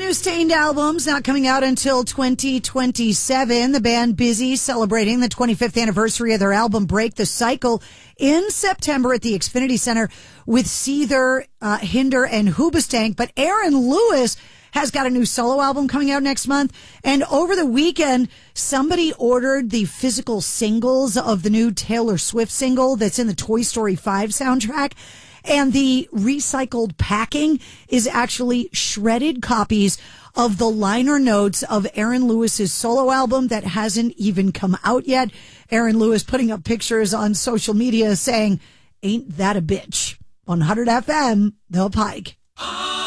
new Stained album's not coming out until 2027. The band busy celebrating the 25th anniversary of their album Break the Cycle in September at the Xfinity Center with Seether, Hinder, and Hoobastank. But Aaron Lewis has got a new solo album coming out next month. And over the weekend, somebody ordered the physical singles of the new Taylor Swift single that's in the Toy Story 5 soundtrack. And the recycled packing is actually shredded copies of the liner notes of Aaron Lewis's solo album that hasn't even come out yet. Aaron Lewis putting up pictures on social media saying, "Ain't that a bitch?" 100 FM, The Pike.